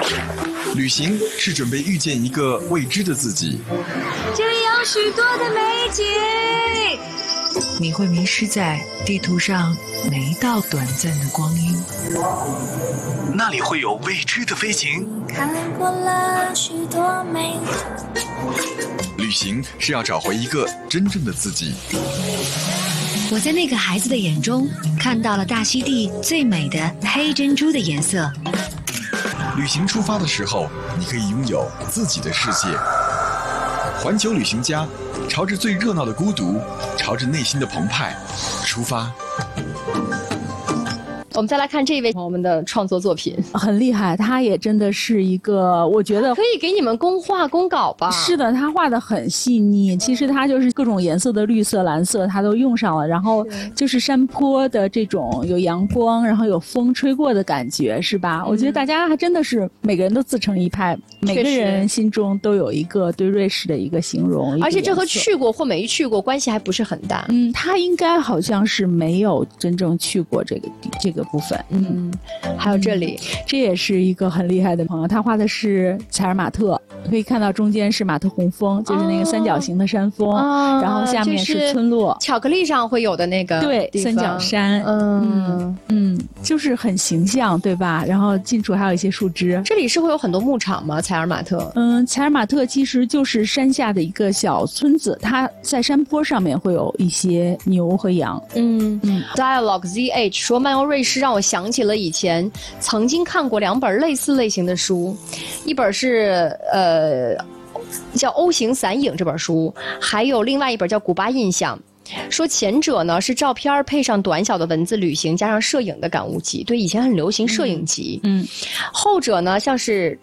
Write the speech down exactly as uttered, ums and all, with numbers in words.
旅行是准备遇见一个未知的自己， 这里有许多的美景， 你会迷失在地图上每一道短暂的光阴。 那里会有未知的飞行。 看过了许多美景。 旅行是要找回一个真正的自己。 我在那个孩子的眼中看到了大溪地最美的黑珍珠的颜色。 旅行出发的时候，你可以拥有自己的世界。环球旅行家，朝着最热闹的孤独，朝着内心的澎湃出发。 我们再来看这位朋友们的创作作品， 很厉害，他也真的是一个，我觉得可以给你们公画公稿吧。 是的，他画的很细腻，其实他就是各种颜色的绿色、蓝色，他都用上了，然后就是山坡的这种有阳光，然后有风吹过的感觉，是吧？嗯、我觉得大家还真的是每个人都自成一派，每个人心中都有一个对瑞士的一个形容， 而且这和去过或没去过关系还不是很大。 嗯，他应该好像是没有真正去过这个这个部分。 嗯，还有这里、 嗯，这也是一个很厉害的朋友，他画的是采尔马特，可以看到中间是马特洪峰，就是那个三角形的山峰，哦、然后下面是村落， 就是、巧克力上会有的那个对三角山，嗯嗯，就是很形象，对吧？然后近处还有一些树枝。 这里是会有很多牧场吗？采尔马特？ 嗯，采尔马特其实就是山下的一个小村子，它在山坡上面会有一些牛和羊。 嗯嗯 ，Dialogue Z H 说漫游瑞士让我想。想起了以前曾经看过两本类似类型的书，一本是呃叫《O 型散影》这本书，还有另外一本叫《古巴印象》。说前者呢是照片配上短小的文字，旅行加上摄影的感悟集，对，以前很流行摄影集。嗯，后者呢像是